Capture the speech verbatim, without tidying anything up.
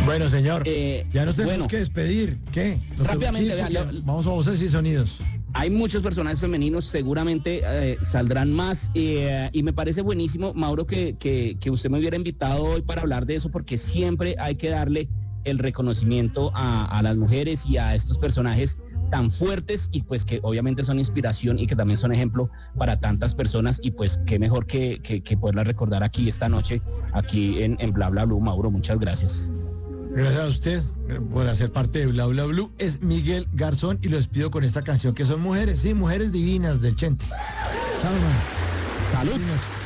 Bueno, señor, Eh, ya nos tenemos bueno. que despedir. ¿Qué? Nos Rápidamente, tenemos que ir vea, porque lo- vamos a voces y sonidos. Hay muchos personajes femeninos, seguramente eh, saldrán más eh, y me parece buenísimo, Mauro, que, que, que usted me hubiera invitado hoy para hablar de eso, porque siempre hay que darle el reconocimiento a, a las mujeres y a estos personajes tan fuertes y pues que obviamente son inspiración y que también son ejemplo para tantas personas y pues qué mejor que, que, que poderlas recordar aquí esta noche, aquí en, en Bla Bla Blue. Mauro, muchas gracias. Gracias a usted eh, por hacer parte de Bla Bla Blue. Es Miguel Garzón y lo despido con esta canción que son mujeres, sí, mujeres divinas del Chente. Chao, hermano. Salud.